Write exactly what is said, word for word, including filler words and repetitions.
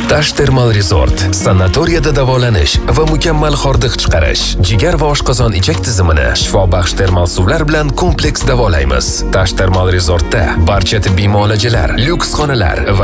Tash Termal Resort sanatoriyada davolanish va mukammal hordiq chiqarish, jigar va oshqozon ichak tizimini shifobaxsh termal suvlar bilan kompleks davolaymiz. Tash Termal Resortda barcha tibbiy muolajalar, lyuks xonalar va